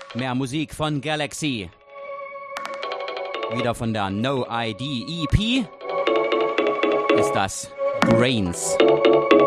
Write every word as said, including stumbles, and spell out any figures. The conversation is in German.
Mehr Musik von Galaxy. Wieder von der No I D E P ist das Grains.